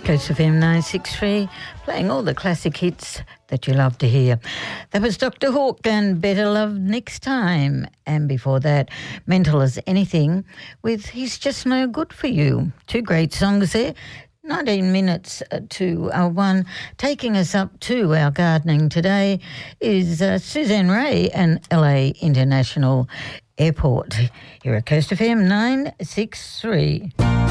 Coast FM 963, playing all the classic hits that you love to hear. That was Dr. Hawk and Better Love Next Time. And before that, Mental as Anything with He's Just No Good For You. Two great songs there. 19 minutes to 1. Taking us up to our gardening today is Suzanne Ray and LA International Airport. Here at Coast FM 963.